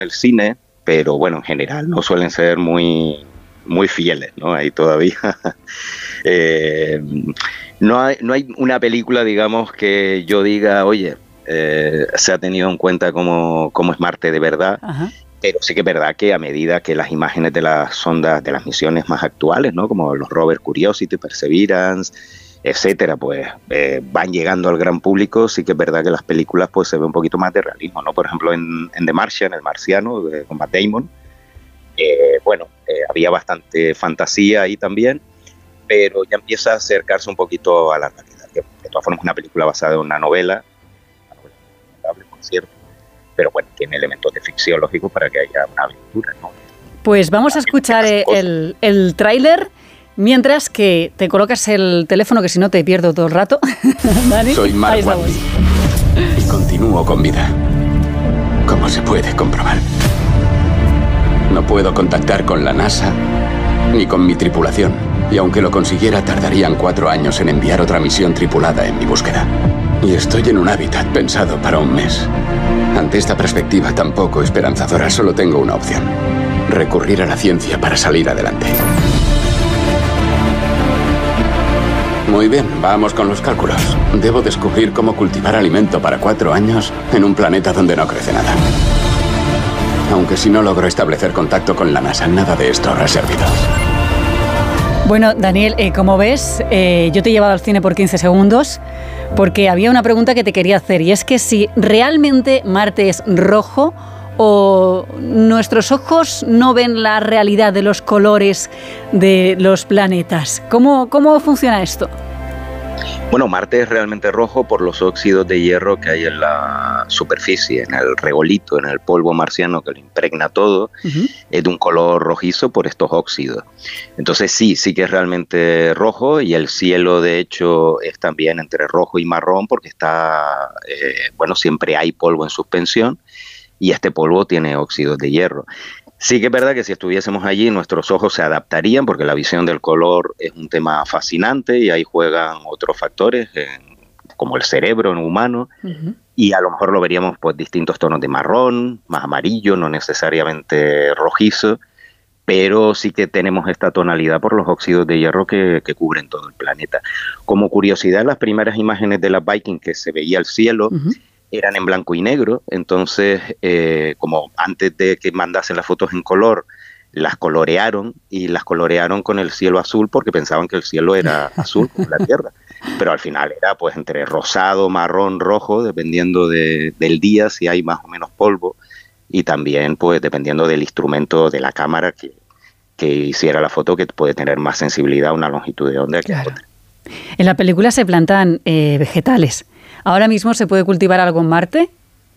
el cine, pero bueno, en general no suelen ser muy fieles, ¿no? Ahí todavía. No hay una película, digamos, que yo diga, oye, se ha tenido en cuenta cómo es Marte de verdad. Ajá. Pero sí que es verdad que a medida que las imágenes de las sondas, de las misiones más actuales, ¿no? Como los rovers Curiosity, Perseverance, etcétera, pues van llegando al gran público, sí que es verdad que las películas pues se ve un poquito más de realismo, ¿no? Por ejemplo, en The Martian, El Marciano, con Matt Damon, había bastante fantasía ahí también, pero ya empieza a acercarse un poquito a la realidad, que de todas formas es una película basada en una novela por cierto, pero bueno, tiene elementos de ficción lógico para que haya una aventura, ¿no? Pues vamos a escuchar el tráiler, mientras que te colocas el teléfono, que si no te pierdo todo el rato. Dani, soy Mark Watney y continúo con vida, como se puede comprobar. No puedo contactar con la NASA ni con mi tripulación, y aunque lo consiguiera tardarían 4 años en enviar otra misión tripulada en mi búsqueda. Y estoy en un hábitat pensado para un mes. Ante esta perspectiva tan poco esperanzadora, solo tengo una opción: recurrir a la ciencia para salir adelante. Muy bien, vamos con los cálculos. Debo descubrir cómo cultivar alimento para 4 años en un planeta donde no crece nada. Aunque si no logro establecer contacto con la NASA, nada de esto habrá servido. Bueno, Daniel, como ves, yo te he llevado al cine por 15 segundos porque había una pregunta que te quería hacer, y es que si realmente Marte es rojo o nuestros ojos no ven la realidad de los colores de los planetas. ¿Cómo funciona esto? Bueno, Marte es realmente rojo por los óxidos de hierro que hay en la superficie, en el regolito, en el polvo marciano que lo impregna todo. Uh-huh. Es de un color rojizo por estos óxidos. Entonces sí que es realmente rojo, y el cielo de hecho es también entre rojo y marrón porque está, siempre hay polvo en suspensión, y este polvo tiene óxidos de hierro. Sí que es verdad que si estuviésemos allí nuestros ojos se adaptarían, porque la visión del color es un tema fascinante y ahí juegan otros factores como el cerebro en humano. Uh-huh. Y a lo mejor lo veríamos pues distintos tonos de marrón, más amarillo, no necesariamente rojizo, pero sí que tenemos esta tonalidad por los óxidos de hierro que cubren todo el planeta. Como curiosidad, las primeras imágenes de la Viking que se veía el cielo, uh-huh, eran en blanco y negro. Entonces, como antes de que mandasen las fotos en color, las colorearon con el cielo azul porque pensaban que el cielo era azul como la Tierra. Pero al final era pues entre rosado, marrón, rojo, dependiendo del día, si hay más o menos polvo, y también pues dependiendo del instrumento de la cámara que hiciera la foto, que puede tener más sensibilidad a una longitud de onda que a otra. En la película se plantan vegetales. ¿Ahora mismo se puede cultivar algo en Marte?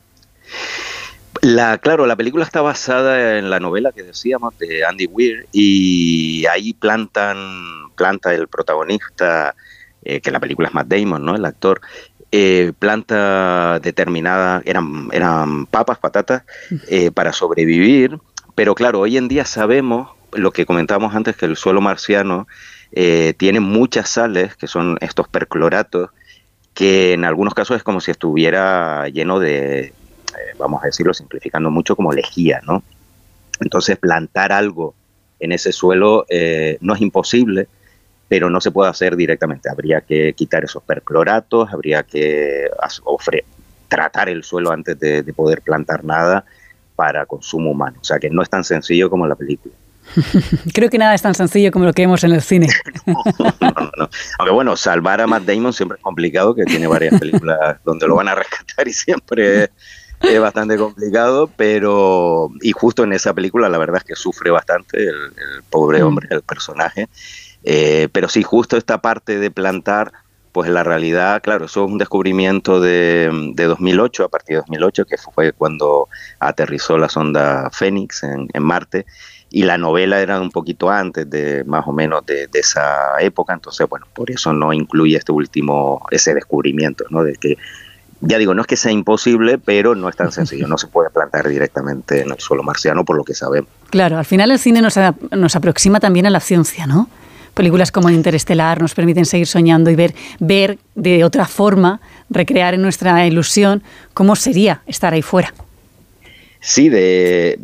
La película está basada en la novela que decíamos de Andy Weir, y ahí planta el protagonista, que la película es Matt Damon, ¿no? El actor, planta determinada, eran papas, patatas, para sobrevivir. Pero claro, hoy en día sabemos, lo que comentábamos antes, que el suelo marciano tiene muchas sales, que son estos percloratos, que en algunos casos es como si estuviera lleno de, vamos a decirlo simplificando mucho, como lejía, ¿no? Entonces plantar algo en ese suelo no es imposible, pero no se puede hacer directamente. Habría que quitar esos percloratos, habría que tratar el suelo antes de poder plantar nada para consumo humano. O sea que no es tan sencillo como la película. Creo que nada es tan sencillo como lo que vemos en el cine. No. Aunque bueno, salvar a Matt Damon siempre es complicado, que tiene varias películas donde lo van a rescatar y siempre es bastante complicado, pero y justo en esa película la verdad es que sufre bastante el pobre hombre, el personaje, pero sí, justo esta parte de plantar, pues en la realidad, claro, eso es un descubrimiento de 2008, a partir de 2008, que fue cuando aterrizó la sonda Fénix en Marte. Y la novela era un poquito antes, más o menos de esa época, entonces, bueno, por eso no incluye ese descubrimiento, ¿no? De que, ya digo, no es que sea imposible, pero no es tan sencillo, no se puede plantar directamente en el suelo marciano, por lo que sabemos. Claro, al final el cine nos aproxima también a la ciencia, ¿no? Películas como Interestelar nos permiten seguir soñando y ver de otra forma, recrear en nuestra ilusión cómo sería estar ahí fuera. Sí,